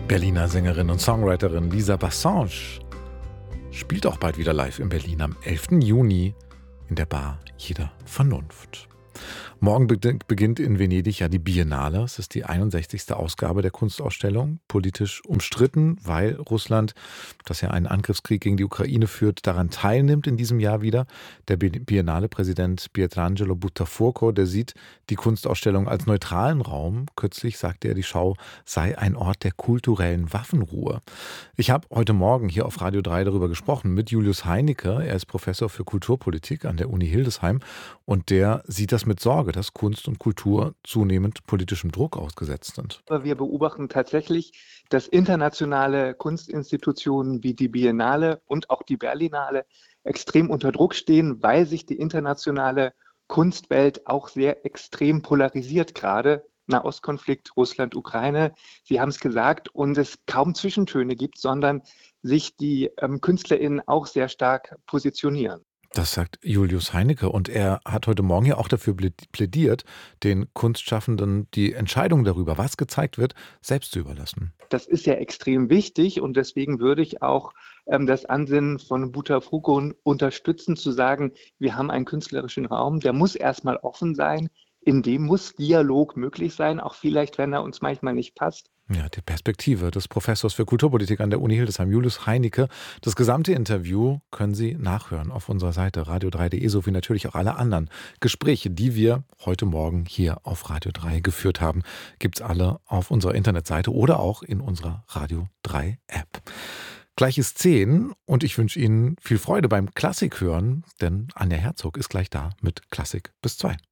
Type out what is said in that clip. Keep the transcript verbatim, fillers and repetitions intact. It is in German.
Berliner Sängerin und Songwriterin Lisa Bassange spielt auch bald wieder live in Berlin am elften Juni in der Bar Jeder Vernunft. Morgen beginnt in Venedig ja die Biennale. Es ist die einundsechzigste Ausgabe der Kunstausstellung. Politisch umstritten, weil Russland, das ja einen Angriffskrieg gegen die Ukraine führt, daran teilnimmt in diesem Jahr wieder. Der Biennale-Präsident Pietrangelo Buttafuoco, der sieht die Kunstausstellung als neutralen Raum. Kürzlich sagte er, die Schau sei ein Ort der kulturellen Waffenruhe. Ich habe heute Morgen hier auf Radio drei darüber gesprochen mit Julius Heinecke. Er ist Professor für Kulturpolitik an der Uni Hildesheim und der sieht das mit Sorge, dass Kunst und Kultur zunehmend politischem Druck ausgesetzt sind. Wir beobachten tatsächlich, dass internationale Kunstinstitutionen wie die Biennale und auch die Berlinale extrem unter Druck stehen, weil sich die internationale Kunstwelt auch sehr extrem polarisiert gerade. Nahostkonflikt, Russland, Ukraine, Sie haben es gesagt, und es kaum Zwischentöne gibt, sondern sich die ähm, KünstlerInnen auch sehr stark positionieren. Das sagt Julius Heinecke und er hat heute Morgen ja auch dafür plädiert, den Kunstschaffenden die Entscheidung darüber, was gezeigt wird, selbst zu überlassen. Das ist ja extrem wichtig und deswegen würde ich auch ähm, das Ansinnen von Buttafuoco unterstützen, zu sagen, wir haben einen künstlerischen Raum, der muss erstmal offen sein, in dem muss Dialog möglich sein, auch vielleicht, wenn er uns manchmal nicht passt. Ja, die Perspektive des Professors für Kulturpolitik an der Uni Hildesheim, Julius Heinecke. Das gesamte Interview können Sie nachhören auf unserer Seite radio drei punkt de, sowie natürlich auch alle anderen Gespräche, die wir heute Morgen hier auf Radio drei geführt haben, gibt's alle auf unserer Internetseite oder auch in unserer Radio drei App. Gleich ist zehn und ich wünsche Ihnen viel Freude beim Klassik hören, denn Anja Herzog ist gleich da mit Klassik bis zwei.